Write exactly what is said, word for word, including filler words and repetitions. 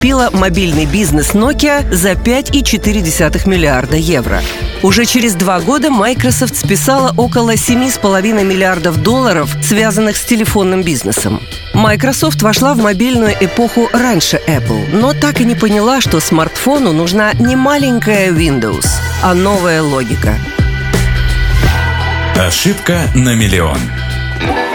купила мобильный бизнес Nokia за пять целых четыре десятых миллиарда евро. Уже через два года Microsoft списала около семь целых пять десятых миллиардов долларов, связанных с телефонным бизнесом. Microsoft вошла в мобильную эпоху раньше Apple, но так и не поняла, что смартфону нужна не маленькая Windows, а новая логика. Ошибка на миллион.